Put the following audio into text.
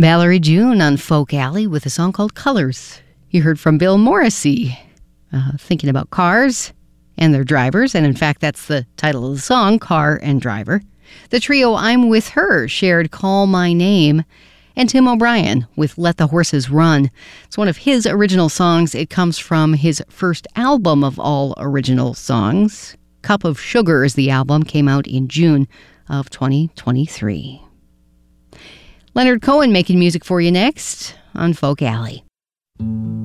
Valerie June on Folk Alley with a song called Colors. You heard from Bill Morrissey, thinking about cars and their drivers, and in fact that's the title of the song, Car and Driver. The trio I'm With Her shared Call My Name, and Tim O'Brien with Let the Horses Run. It's one of his original songs. It comes from his first album of all original songs. Cup of Sugar is the album, came out in June of 2023. Leonard Cohen making music for you next on Folk Alley.